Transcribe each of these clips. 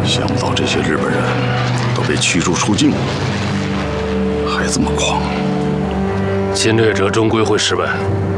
想不到这些日本人都被驱逐出境了，还这么狂。 侵略者终归会失败，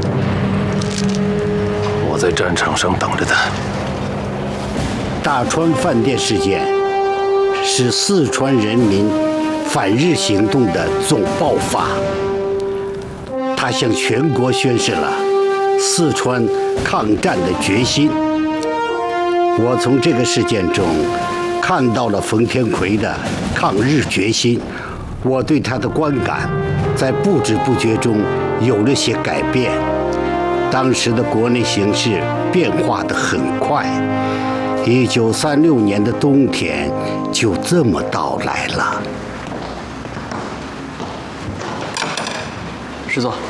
我在战场上等着他。 大川饭店事件是四川人民反日行动的总爆发，它向全国宣示了四川抗战的决心。我从这个事件中看到了冯天奎的抗日决心，我对他的观感在不知不觉中有了些改变。当时的国内形势变化得很快，1936年的冬天就这么到来了。 师座，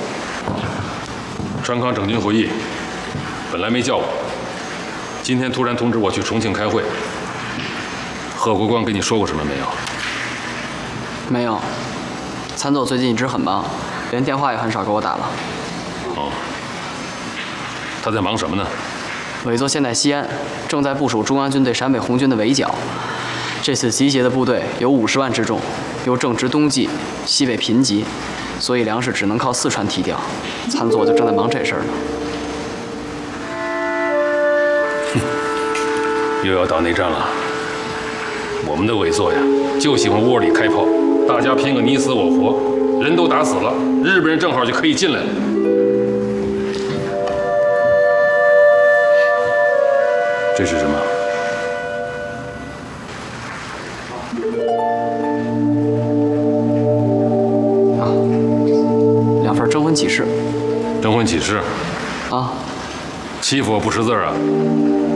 川康整军会议本来没叫我，今天突然通知我去重庆开会。贺国光跟你说过什么没有？ 没有。参奏最近一直很忙，连电话也很少给我打了。 哦，他在忙什么呢？ 委座现在西安，正在部署中央军对陕北红军的围剿。这次集结的部队有50万之众，又正值冬季，西北贫瘠，所以粮食只能靠四川提调。参座就正在忙这事儿呢。 又要打内战了。我们的委座呀，就喜欢窝里开炮，大家拼个你死我活，人都打死了，日本人正好就可以进来了。这是什么？ 啊，2份征婚启事。 征婚启事？ 啊。 欺负我不识字啊？